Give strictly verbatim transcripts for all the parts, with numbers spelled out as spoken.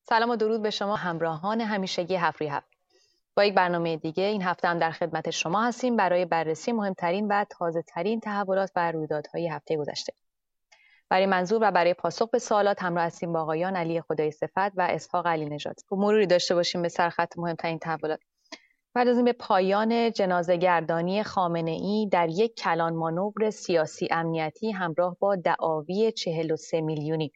سلام و درود به شما همراهان همیشگی هفت روی هفت. با یک برنامه دیگه این هفته هم در خدمت شما هستیم برای بررسی مهمترین و تازه ترین تحولات و رویدادهای هفته گذشته. برای منظور و برای پاسخ به سوالات همراه هستیم با آقایان علی خدای صفت و اسحاق علی نژاد. با مروری داشته باشیم به سرخط مهمترین تحولات. پردازیم به پایان جنازه گردانی خامنه‌ای در یک کلان مانور سیاسی امنیتی همراه با دعاوی چهل و سه میلیونی.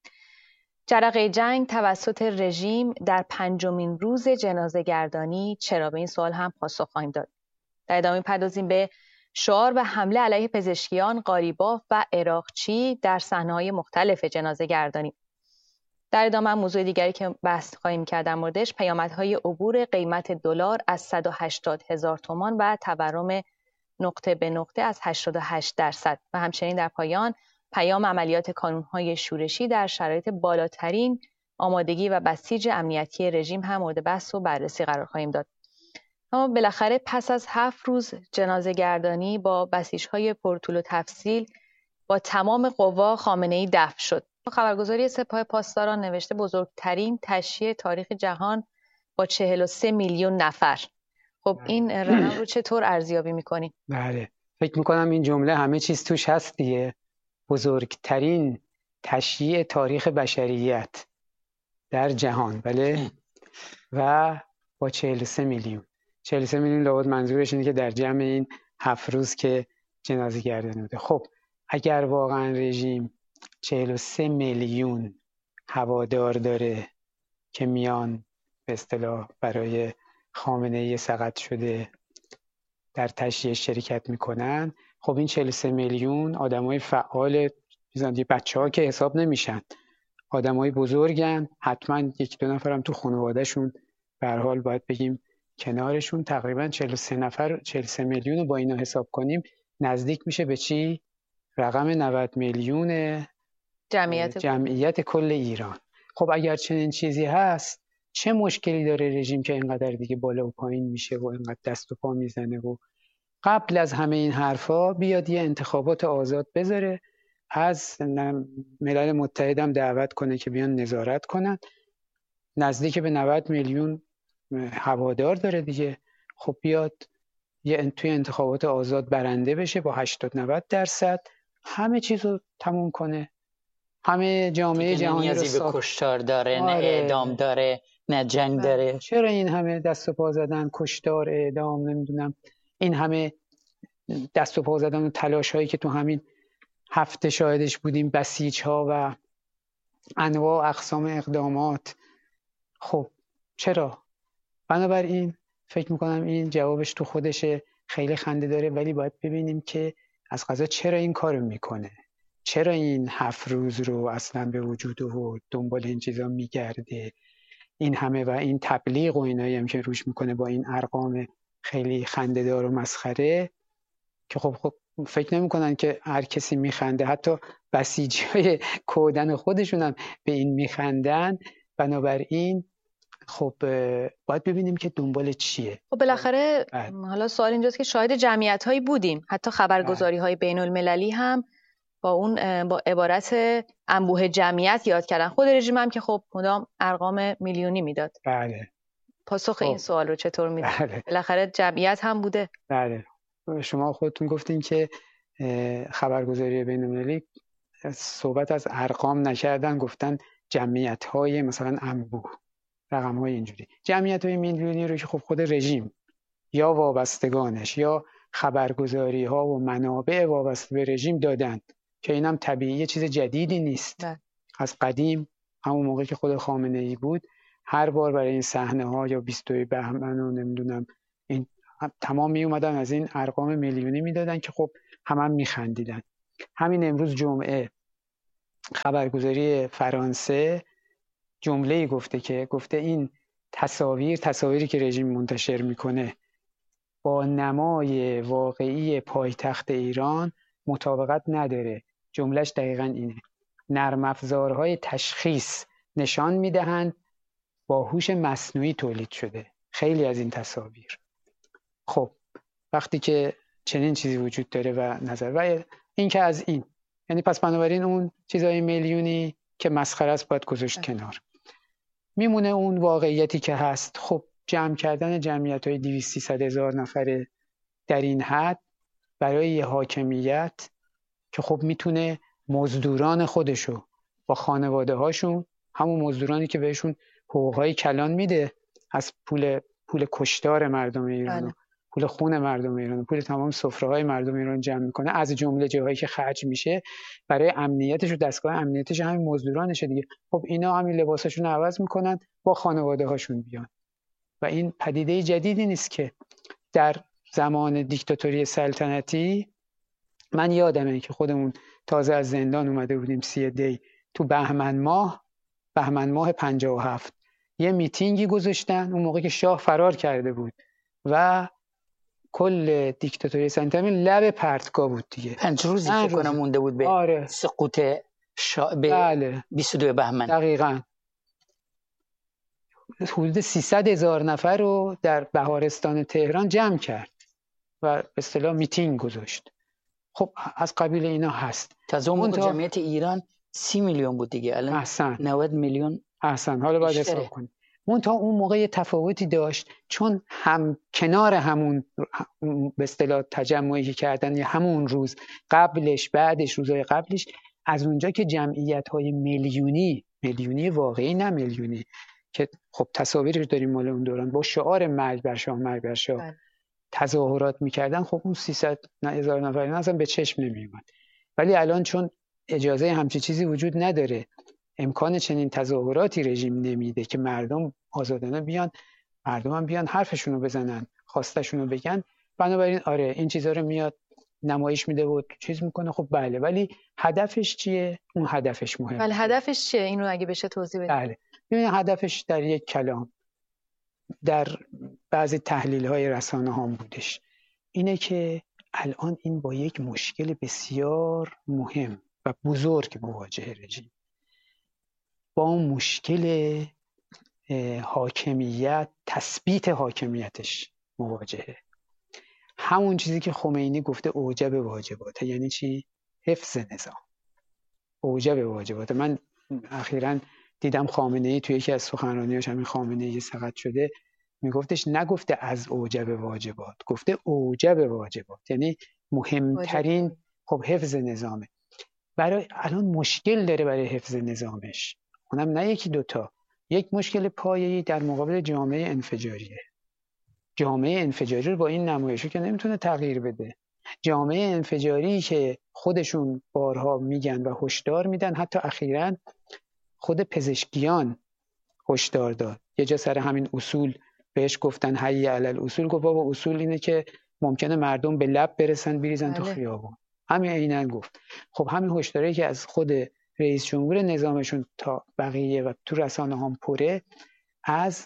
جرقه جنگ توسط رژیم در پنجمین روز جنازه گردانی چرا؟ به این سوال هم پاسخ خواهیم داد. در ادامه پردازیم به شعار و حمله علیه پزشکیان، قالیباف و عراقچی در صحنه‌های مختلف جنازه گردانی. در ادامه هم موضوع دیگری که بحث خواهیم کرد در موردش پیامدهای عبور قیمت دلار از صد و هشتاد هزار تومان و تورم نقطه به نقطه از هشتاد و هشت درصد و همچنین در پایان پیام عملیات کانون‌های شورشی در شرایط بالاترین آمادگی و بسیج امنیتی رژیم هم مورد بحث و بررسی قرار خواهیم داد. اما بالاخره پس از هفت روز جنازه گردانی با بسیج‌های پرطول و تفصیل با تمام قوا خامنه‌ای دفن شد. خبرگزاری سپاه پاسداران نوشته بزرگترین تشییع تاریخ جهان با چهل و سه میلیون نفر. خب این رقم رو چطور ارزیابی می‌کنی؟ بله، فکر می‌کنم این جمله همه چیز توش هست دیگه. بزرگترین تشییع تاریخ بشریت در جهان، بله، و با چهل و سه میلیون. چهل و سه میلیون لابد منظورش اینه که در جمع این هفت روز که جنازه گردانی بوده. خب اگر واقعا رژیم چهل و سه میلیون هوادار داره که میان به اصطلاح برای خامنه‌ای سقط شده در تشییع شرکت میکنن، خب این چهل و سه میلیون آدمای فعال دیگه، بچه‌ها که حساب نمیشن، آدمای بزرگن، حتما یک دو نفرم تو خانواده‌شون به هر حال باید بگیم کنارشون. تقریبا چهل و سه نفر، چهل و سه میلیون رو با اینا حساب کنیم نزدیک میشه به چی؟ رقم نود میلیون جمعیت جمعیت کل ایران. خب اگر چنین چیزی هست، چه مشکلی داره رژیم که اینقدر دیگه بالا و پایین میشه و اینقدر دست و پا میزنه و قبل از همه این حرفا بیاد یه انتخابات آزاد بذاره، از ملل متحد هم دعوت کنه که بیان نظارت کنن. نزدیک به نود میلیون هوادار داره دیگه. خب بیاد یه توی انتخابات آزاد برنده بشه با هشتاد نود درصد، همه چیزو تموم کنه. همه جامعه جهانی رو ساخت. کشتار داره، آره. نه اعدام داره، نه جنگ داره. چرا این همه دست و پا زدن، کشتار، اعدام، نمیدونم این همه دست و پا زدن و تلاش هایی که تو همین هفته شاهدش بودیم، بسیج ها و انواع اقسام اقدامات. خب چرا؟ بنابراین فکر میکنم این جوابش تو خودشه، خیلی خنده داره، ولی باید ببینیم که از قضا چرا این کارو میکنه، چرا این هفت روز رو اصلا به وجود و دنبال این چیزا میگرده، این همه و این تبلیغ و اینایی هم که روش میکنه با این ارقام خیلی خنده دار و مسخره که خب خب فکر نمیکنن که هر کسی میخنده، حتی بسیجای کودن خودشون هم به این میخندن. بنابراین خب باید ببینیم که دنبال چیه. خب بالاخره حالا سوال اینجاست که شاهد جمعیت هایی بودیم، حتی خبرگزاری های بین المللی هم با اون با عبارت انبوه جمعیت یاد کردن. خود رژیم هم که خب مدام ارقام میلیونی میداد. بله. پاسخ خب. این سوال رو چطور میدید؟ بله. بالاخره جمعیت هم بوده. بله. شما خودتون گفتین که خبرگزاری بین المللی صحبت از ارقام نکردن، گفتن جمعیت های مثلا انبوه، رقم های اینجوری. جمعیت های میلیونی رو که خب خود رژیم یا وابستگانش یا خبرگزاری ها و منابع وابسته به رژیم دادن که اینم طبیعی، چیز جدیدی نیست. ده. از قدیم همون موقع که خود خامنه ای بود هر بار برای این صحنه ها یا بیستوی بهمن و نمیدونم این تمام می اومدن از این ارقام میلیونی میدادن که خب هم هم میخندیدن. همین امروز جمعه خبرگزاری فرانسه جمله‌ای گفته که گفته این تصاویر تصاویری که رژیم منتشر میکنه با نمای واقعی پایتخت ایران مطابقت نداره. جملهش دقیقاً اینه: نرم افزارهای تشخیص نشان میدهند با هوش مصنوعی تولید شده خیلی از این تصاویر. خب وقتی که چنین چیزی وجود داره و نظر و این که از این، یعنی پس بنابراین اون چیزای میلیونی که مسخره است باید گذاشت کنار. میمونه اون واقعیتی که هست. خب جمع کردن جمعیت های دویست سیصد هزار نفره در این حد برای یه حاکمیت که خب میتونه مزدوران خودشو با خانواده هاشون، همون مزدورانی که بهشون حقوقهای کلان میده از پول پول کشتار مردم ایران، پول خون مردم ایران، پول تمام سفره‌های مردم ایران جمع میکنه، از جمله جاهایی که خرج میشه برای امنیتش و دستگاه امنیتش همین مزدورانشه دیگه. خب اینا همین لباساشون عوض میکنن با خانواده هاشون بیان. و این پدیده جدیدی نیست که در زمان دیکتاتوری سلطنتی، من یادمه که خودمون تازه از زندان اومده بودیم سی دی، تو بهمن ماه بهمن ماه پنجاه و هفت یه میتینگی گذاشتن، اون موقع که شاه فرار کرده بود و کل دیکتاتوری سلطنتی لب پرتگاه بود دیگه. پنج روزی فکر کنم مونده بود به آره. سقوط شاه به بله. بیست و دو بهمن دقیقاً حدود سیصد هزار نفر رو در بهارستان تهران جمع کرد و به اصطلاح میتینگ گذاشت. خب از قبیل اینا هست. تازه اون موقع جمعیت ایران سی میلیون بود دیگه، الان احسن. نود میلیون. احسن. حالا باید حساب کنیم. اون تا اون موقع یه تفاوتی داشت، چون هم کنار همون به اصطلاح تجمعی که کردن یا همون روز قبلش بعدش روزهای قبلش، از اونجا که جمعیت‌های میلیونی میلیونی واقعی نه میلیونی که خب تصاویرش داریم مال اون دوران با شعار مرگ بر شاه مرگ بر شاه تظاهرات میکردن، خب اون سیصد هزار نفر اصلا به چشم نمیومد. ولی الان چون اجازه همچین چیزی وجود نداره، امکان چنین تظاهراتی رژیم نمیده که مردم آزادانه بیان، مردم هم بیان حرفشون رو بزنن، خواستشون رو بگن، بنابراین آره این چیزا رو میاد نمایش میده و چیز میکنه. خب بله، ولی هدفش چیه؟ اون هدفش مهمه. بله هدفش چیه؟ این رو اگه بشه توضیح بدید. بله ببینید هدفش در یک کلام در بعضی تحلیل‌های رسانه هم بودش، اینه که الان این با یک مشکل بسیار مهم و بزرگ مواجه رژیم، با اون مشکل حاکمیت، تثبیت حاکمیتش مواجهه. همون چیزی که خمینی گفته اوجب واجبات. یعنی چی؟ حفظ نظام، اوجب واجبات. من اخیراً دیدم خامنه‌ای توی یکی از سخنرانیاش، همین خامنه‌ای سقط شده، میگفتش نگفته از اوجب واجبات، گفته اوجب واجبات، یعنی مهمترین واجب. خب حفظ نظامه. برای الان مشکل داره برای حفظ نظامش، اونم نه یکی دوتا، یک مشکل پایه‌ای در مقابل جامعه انفجاریه. جامعه انفجاری رو با این نمایشو که نمیتونه تغییر بده. جامعه انفجاری که خودشون بارها میگن و هشدار میدن، حتی اخیراً خود پزشکیان هشدار داد. یه جا سر همین اصول بهش گفتن حی علی الاصول، گفت بابا اصول اینه که ممکنه مردم به لب برسن بریزن بله. تو خیابون. همین عیناً گفت. خب همین هشداری که از خود رئیس جمهور نظامشون تا بقیه و تو رسانه هم پره، از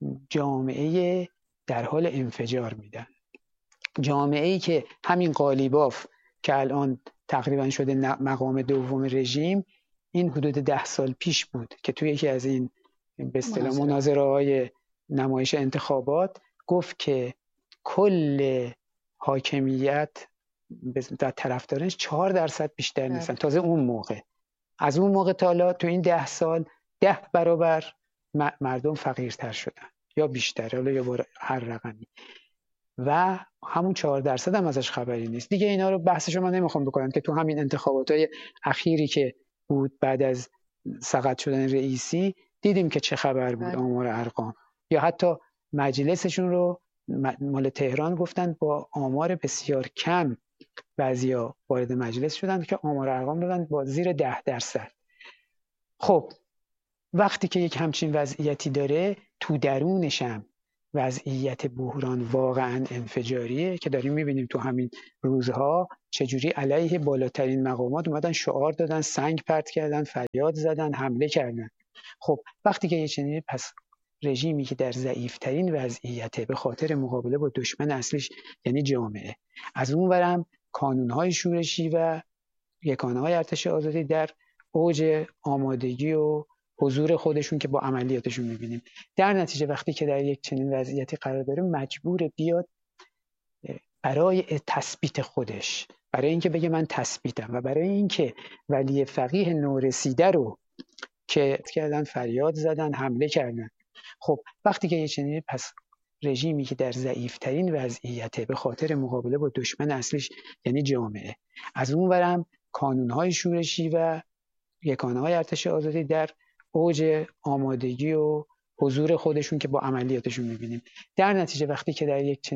جامعه در حال انفجار میدن. جامعه‌ای که همین قالیباف که الان تقریبا شده مقام دوم رژیم، این حدود ده سال پیش بود که توی یکی از این به اصطلاح مناظره‌های نمایش انتخابات گفت که کل حاکمیت در طرفدارش چهار درصد بیشتر نیستن. تازه اون موقع، از اون موقع تا حالا تو این ده سال ده برابر مردم فقیرتر شدن یا بیشتر، حالا یا هر رقمی، و همون چهار درصد هم ازش خبری نیست دیگه. اینا رو بحثشو من نمیخوام بکنم که تو همین انتخاباتهای اخیری که بود بعد از سقط شدن رئیسی دیدیم که چه خبر بود، آمار ارقام، یا حتی مجلسشون رو مال تهران گفتن با آمار بسیار کم بعضیا وارد مجلس شدن که آمار ارقام دادن با زیر ده درصد. خب وقتی که یک همچین وضعیتی داره، تو درونش هم وضعیت بحران واقعا انفجاریه که داریم میبینیم تو همین روزها چجوری علیه بالاترین مقامات اومدن شعار دادن، سنگ پرت کردن، فریاد زدن، حمله کردن. خب وقتی که یه چنین، پس رژیمی که در ضعیفترین وضعیته به خاطر مقابله با دشمن اصلیش یعنی جامعه، از اون ورم کانونهای شورشی و یگانه‌های ارتش آزادی در اوج آمادگی و حضور خودشون که با عملیاتشون میبینیم، در نتیجه وقتی که در یک چنین وضعیتی قرار داره مجبور بیاد برای تثبیت خودش، برای اینکه بگه من تثبیتم و برای اینکه ولی فقیه نورسیده رو که کردن، فریاد زدن، حمله کردن. خب وقتی که یه چنین، پس رژیمی که در ضعیفترین وضعیته به خاطر مقابله با دشمن اصلیش یعنی جامعه، از اون ورم کانونهای شورشی و یگانه‌های ارتش آزادی در اوج آمادگی و حضور خودشون که با عملیاتشون می‌بینیم. در نتیجه وقتی که در یک